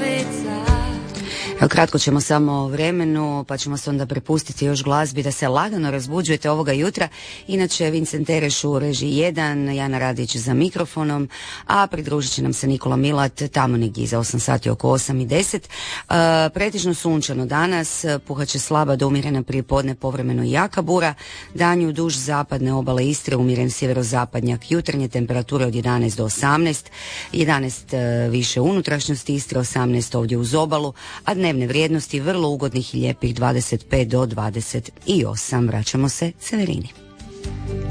Kratko ćemo samo o vremenu, pa ćemo se onda prepustiti još glazbi da se lagano razbuđujete ovoga jutra. Inače, Vincent Tereš u režiji 1, Jana Radić za mikrofonom, a pridružit će nam se Nikola Milat tamo negdje za 8 sati, oko 8 i 10. Pretežno sunčano danas, puhaće slaba do umjerena prijepodne, povremeno jaka bura. Danju duž zapadne obale Istre, umjeren sjeverozapadnjak, jutarnje temperature od 11 do 18, 11 više unutrašnjosti Istre, 18 ovdje uz obalu, a dnevne vrijednosti vrlo ugodnih i lijepih 25 do 28. Vraćamo se Severini.